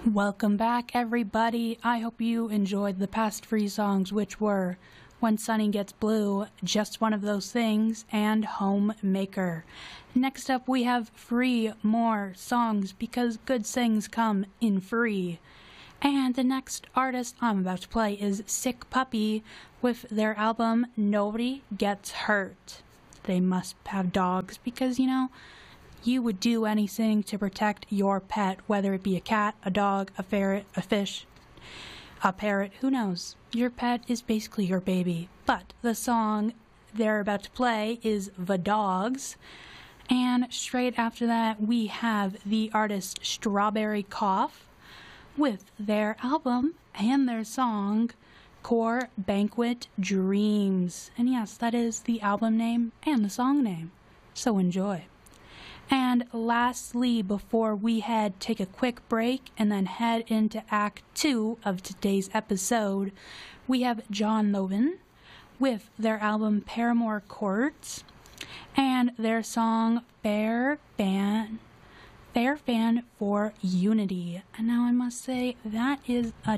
Welcome back, everybody. I hope you enjoyed the past free songs, which were When Sunny Gets Blue, Just One of Those Things, and Homemaker. Next up, we have free more songs because good things come in free. And the next artist I'm about to play is Sick Puppy with their album Nobody Gets Hurt. They must have dogs because, you would do anything to protect your pet, whether it be a cat, a dog, a ferret, a fish, a parrot, who knows? Your pet is basically your baby. But the song they're about to play is The Dogs. And straight after that, we have the artist Strawberry Cough with their album and their song Core Banquet Dreams. And yes, that is the album name and the song name. So enjoy. And lastly, before we take a quick break and then head into Act 2 of today's episode, we have John Logan with their album Paramore Courts and their song Fair Fan for Unity. And now I must say, that is a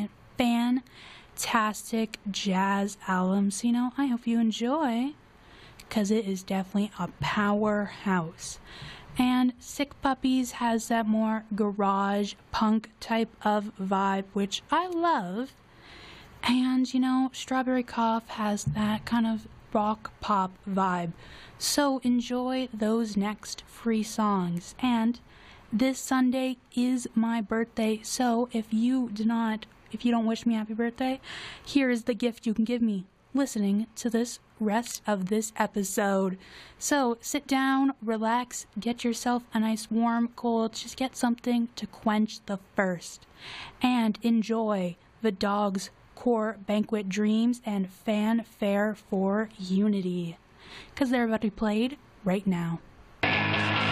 fantastic jazz album. So, I hope you enjoy, because it is definitely a powerhouse. And Sick Puppies has that more garage punk type of vibe, which I love. And, Strawberry Cough has that kind of rock pop vibe. So enjoy those next free songs. And this Sunday is my birthday, so if you don't wish me happy birthday, here is the gift you can give me: listening to this rest of this episode. So sit down, relax, get yourself a nice warm cold, just get something to quench the thirst, and enjoy The Dogs' Core Banquet Dreams and Fanfare for Unity, because they're about to be played right now.